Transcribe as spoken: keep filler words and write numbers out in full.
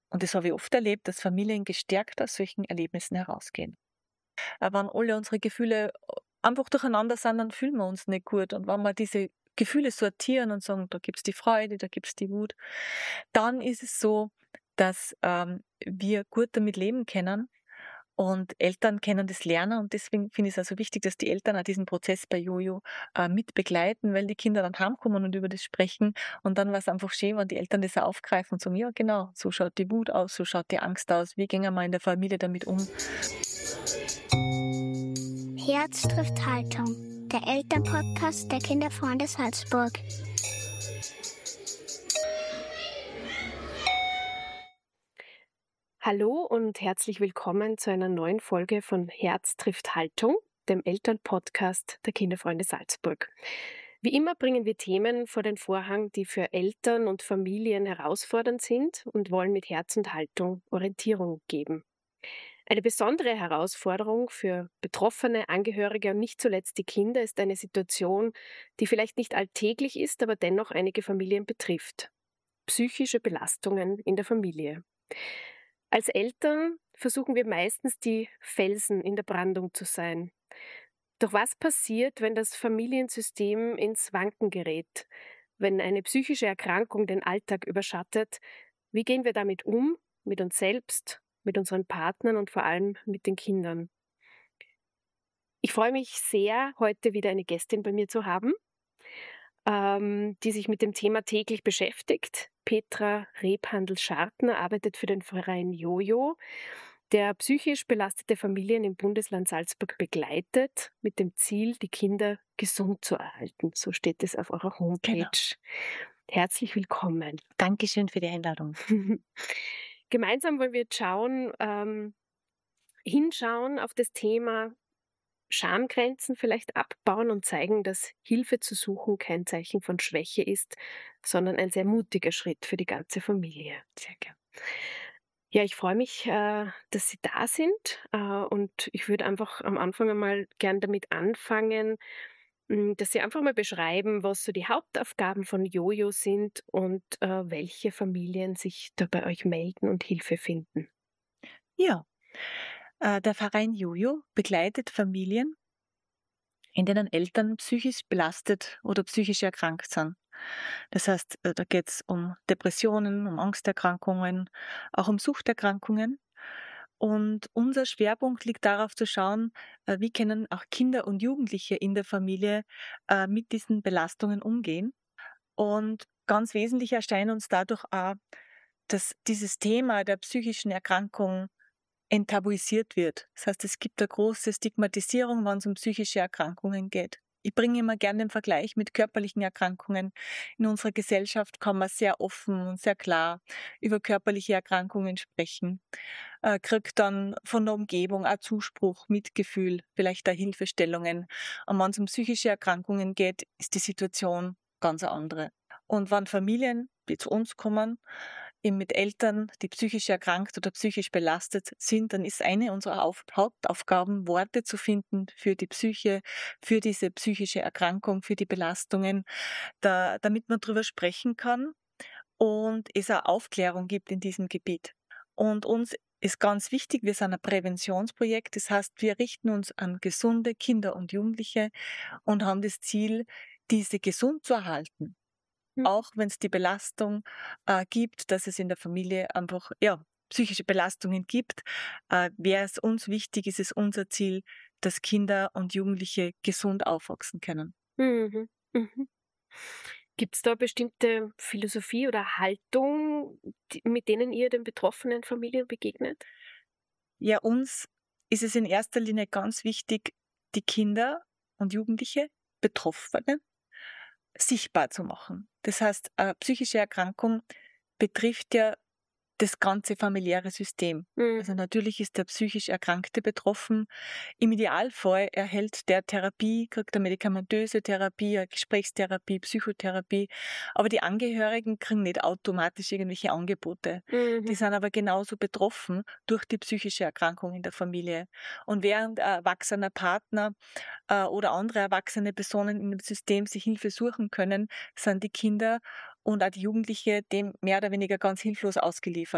Und das habe ich oft erlebt, dass Familien gestärkt aus solchen Erlebnissen herausgehen. Äh, wenn alle unsere Gefühle einfach durcheinander sind, dann fühlen wir uns nicht gut. Und wenn wir diese Gefühle sortieren und sagen, da gibt's die Freude, da gibt's die Wut, dann ist es so, dass ähm, wir gut damit leben können. Und Eltern können das lernen und deswegen finde ich es also wichtig, dass die Eltern auch diesen Prozess bei Jojo äh, mit begleiten, weil die Kinder dann heimkommen und über das sprechen. Und dann war es einfach schön, wenn die Eltern das auch aufgreifen und sagen, ja genau, so schaut die Wut aus, so schaut die Angst aus, wie gehen wir in der Familie damit um? Herz trifft Haltung, der Elternpodcast der Kinderfreunde Salzburg. Hallo und herzlich willkommen zu einer neuen Folge von Herz trifft Haltung, dem Elternpodcast der Kinderfreunde Salzburg. Wie immer bringen wir Themen vor den Vorhang, die für Eltern und Familien herausfordernd sind und wollen mit Herz und Haltung Orientierung geben. Eine besondere Herausforderung für Betroffene, Angehörige und nicht zuletzt die Kinder ist eine Situation, die vielleicht nicht alltäglich ist, aber dennoch einige Familien betrifft. Psychische Belastungen in der Familie. Als Eltern versuchen wir meistens, die Felsen in der Brandung zu sein. Doch was passiert, wenn das Familiensystem ins Wanken gerät? Wenn eine psychische Erkrankung den Alltag überschattet? Wie gehen wir damit um? Mit uns selbst, mit unseren Partnern und vor allem mit den Kindern? Ich freue mich sehr, heute wieder eine Gästin bei mir zu haben, ähm, die sich mit dem Thema täglich beschäftigt. Petra Rebhandl-Schartner arbeitet für den Verein Jojo, der psychisch belastete Familien im Bundesland Salzburg begleitet, mit dem Ziel, die Kinder gesund zu erhalten. So steht es auf eurer Homepage. Genau. Herzlich willkommen. Dankeschön für die Einladung. Gemeinsam wollen wir jetzt schauen, ähm, hinschauen auf das Thema Schamgrenzen vielleicht abbauen und zeigen, dass Hilfe zu suchen kein Zeichen von Schwäche ist, sondern ein sehr mutiger Schritt für die ganze Familie. Sehr gern. Ja, ich freue mich, äh, dass Sie da sind äh, und ich würde einfach am Anfang einmal gern damit anfangen, mh, dass Sie einfach mal beschreiben, was so die Hauptaufgaben von Jojo sind und äh, welche Familien sich da bei euch melden und Hilfe finden. Ja, äh, der Verein Jojo begleitet Familien, in denen Eltern psychisch belastet oder psychisch erkrankt sind. Das heißt, äh, da geht es um Depressionen, um Angsterkrankungen, auch um Suchterkrankungen. Und unser Schwerpunkt liegt darauf zu schauen, äh, wie können auch Kinder und Jugendliche in der Familie äh, mit diesen Belastungen umgehen. Und ganz wesentlich erscheint uns dadurch auch, dass dieses Thema der psychischen Erkrankung enttabuisiert wird. Das heißt, es gibt eine große Stigmatisierung, wenn es um psychische Erkrankungen geht. Ich bringe immer gerne den Vergleich mit körperlichen Erkrankungen. In unserer Gesellschaft kann man sehr offen und sehr klar über körperliche Erkrankungen sprechen, äh, kriegt dann von der Umgebung auch Zuspruch, Mitgefühl, vielleicht auch Hilfestellungen. Und wenn es um psychische Erkrankungen geht, ist die Situation ganz eine andere. Und wenn Familien, die zu uns kommen, eben mit Eltern, die psychisch erkrankt oder psychisch belastet sind, dann ist eine unserer Auf- Hauptaufgaben, Worte zu finden für die Psyche, für diese psychische Erkrankung, für die Belastungen, da, damit man darüber sprechen kann und es auch Aufklärung gibt in diesem Gebiet. Und uns ist ganz wichtig, wir sind ein Präventionsprojekt, das heißt, wir richten uns an gesunde Kinder und Jugendliche und haben das Ziel, diese gesund zu erhalten. Auch wenn es die Belastung äh, gibt, dass es in der Familie einfach ja, psychische Belastungen gibt, äh, wäre es uns wichtig, ist es unser Ziel, dass Kinder und Jugendliche gesund aufwachsen können. Mhm. Mhm. Gibt es da bestimmte Philosophie oder Haltung, die, mit denen ihr den betroffenen Familien begegnet? Ja, uns ist es in erster Linie ganz wichtig, die Kinder und Jugendliche, Betroffenen, sichtbar zu machen. Das heißt, eine psychische Erkrankung betrifft ja das ganze familiäre System. Mhm. Also natürlich ist der psychisch Erkrankte betroffen. Im Idealfall erhält der Therapie, kriegt er medikamentöse Therapie, eine Gesprächstherapie, Psychotherapie. Aber die Angehörigen kriegen nicht automatisch irgendwelche Angebote. Mhm. Die sind aber genauso betroffen durch die psychische Erkrankung in der Familie. Und während ein erwachsener Partner äh, oder andere erwachsene Personen in dem System sich Hilfe suchen können, sind die Kinder und auch die Jugendliche dem mehr oder weniger ganz hilflos ausgeliefert.